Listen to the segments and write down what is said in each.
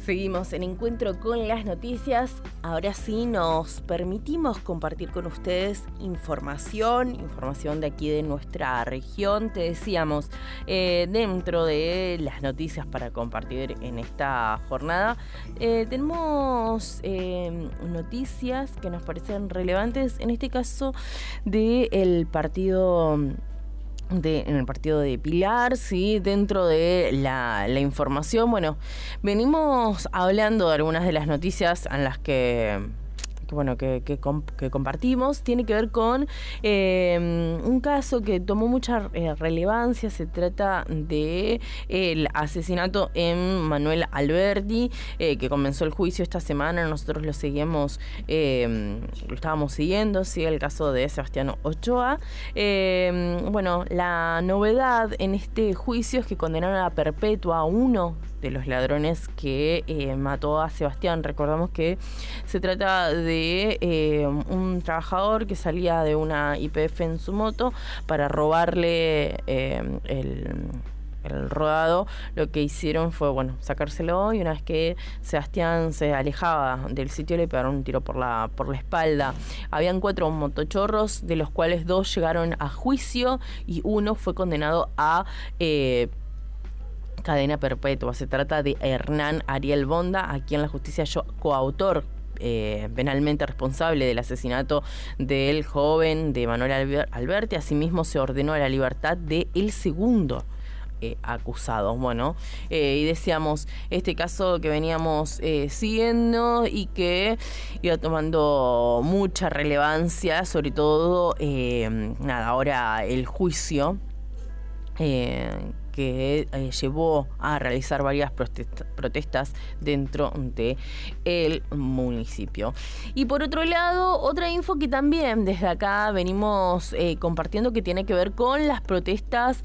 Seguimos en Encuentro con las Noticias. Ahora sí nos permitimos compartir con ustedes información de aquí de nuestra región. Te decíamos, dentro de las noticias para compartir en esta jornada, tenemos noticias que nos parecen relevantes, en este caso del partido... en el partido de Pilar, sí, dentro de la información. Bueno, venimos hablando de algunas de las noticias en las que compartimos. Tiene que ver con un caso que tomó mucha relevancia. Se trata de el asesinato en Manuel Alberti, que comenzó el juicio esta semana. Nosotros lo seguimos, lo estábamos siguiendo, sí, el caso de Sebastián Ochoa. La novedad en este juicio es que condenaron a perpetua a uno de los ladrones que mató a Sebastián. Recordamos que se trata de un trabajador que salía de una YPF en su moto para robarle el rodado. Lo que hicieron fue, sacárselo, y una vez que Sebastián se alejaba del sitio le pegaron un tiro por la espalda. Habían 4 motochorros, de los cuales 2 llegaron a juicio y uno fue condenado a cadena perpetua. Se trata de Hernán Ariel Bonda, a quien la justicia halló coautor penalmente responsable del asesinato del joven de Manuel Alberti. Asimismo se ordenó la libertad de el segundo acusado. Y decíamos, este caso que veníamos siguiendo y que iba tomando mucha relevancia, sobre todo ahora el juicio que llevó a realizar varias protestas dentro de el municipio. Y por otro lado, otra info que también desde acá venimos compartiendo, que tiene que ver con las protestas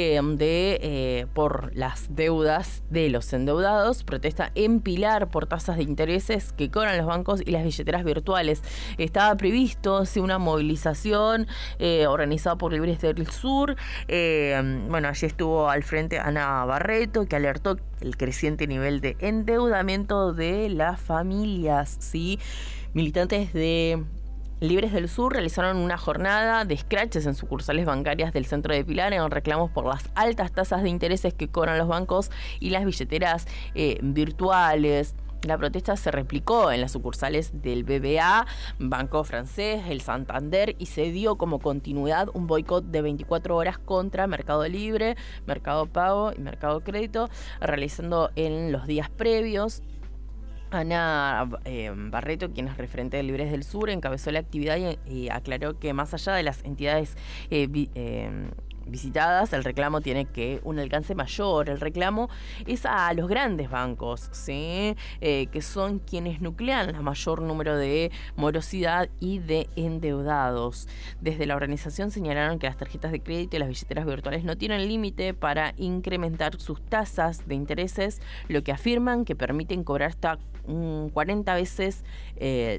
por las deudas de los endeudados. Protesta en Pilar por tasas de intereses que cobran los bancos y las billeteras virtuales. Estaba previsto una movilización organizada por Libres del Sur. Allí estuvo al frente Ana Barreto, que alertó el creciente nivel de endeudamiento de las familias, ¿sí? Militantes de Libres del Sur realizaron una jornada de scratches en sucursales bancarias del centro de Pilar en reclamos por las altas tasas de intereses que cobran los bancos y las billeteras virtuales. La protesta se replicó en las sucursales del BBA, Banco Francés, el Santander, y se dio como continuidad un boicot de 24 horas contra Mercado Libre, Mercado Pago y Mercado Crédito, realizando en los días previos. Ana Barreto, quien es referente de Libres del Sur, encabezó la actividad y aclaró que más allá de las entidades visitadas, el reclamo tiene un alcance mayor. El reclamo es a los grandes bancos, ¿sí? Que son quienes nuclean el mayor número de morosidad y de endeudados. Desde la organización señalaron que las tarjetas de crédito y las billeteras virtuales no tienen límite para incrementar sus tasas de intereses, lo que afirman que permiten cobrar hasta 40 veces